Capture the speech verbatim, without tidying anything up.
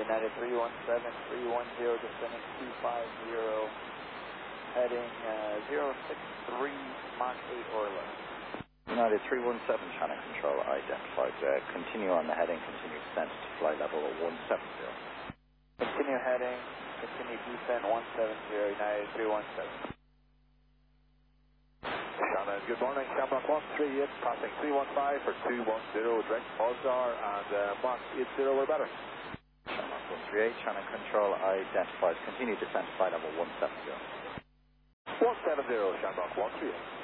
United three one seven, three one zero, descending two five zero, heading uh, zero six three, Mach eight or less. United three one seven, channel control identified. Uh, continue on the heading, continue descent to fly level one seven zero. Continue heading, continue descent one seven zero, United three one seven. Shannon, good morning. Shamrock one three eight, passing three one five for two one zero, direct Oscar and uh, Mach eight zero or better. Shamrock one three eight, channel control identified. Continue descent to flight level one seven zero. one seven zero, Shamrock one three eight.